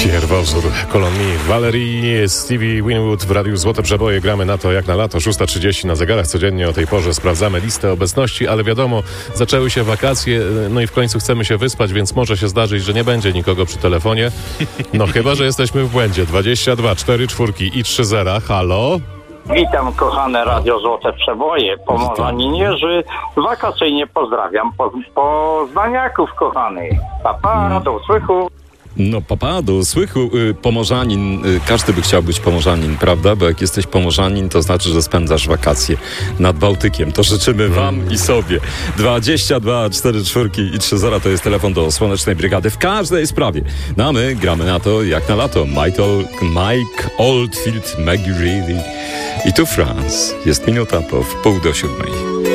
Pierwowzór kolonii Valerii, Stevie Winwood w Radiu Złote Przeboje. Gramy na to jak na lato. 6:30 na zegarach. Codziennie o tej porze sprawdzamy listę obecności, ale wiadomo, zaczęły się wakacje, no i w końcu chcemy się wyspać, więc może się zdarzyć, że nie będzie nikogo przy telefonie. No chyba, że jesteśmy w błędzie. 22 4 4 i 3 0. Halo? Witam, kochane Radio Złote Przeboje. Pomorzaninierzy, wakacyjnie pozdrawiam poznaniaków kochanych. Papa, do usłychu. No papa, do usłychu. Pomorzanin, każdy by chciał być pomorzanin, prawda? Bo jak jesteś pomorzanin, to znaczy, że spędzasz wakacje nad Bałtykiem. To życzymy wam i sobie. 22 4 4 i 3 0 to jest telefon do Słonecznej Brygady w każdej sprawie. No a my gramy na to jak na lato. Mike Oldfield, Maggie Reilly i tu France. Jest minuta po 6:30.